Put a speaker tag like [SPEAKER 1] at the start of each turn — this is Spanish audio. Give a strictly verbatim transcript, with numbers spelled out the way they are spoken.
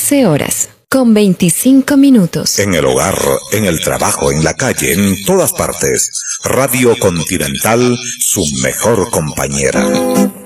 [SPEAKER 1] doce horas, con veinticinco minutos.
[SPEAKER 2] En el hogar, en el trabajo, en la calle, en todas partes. Radio Continental, su mejor compañera.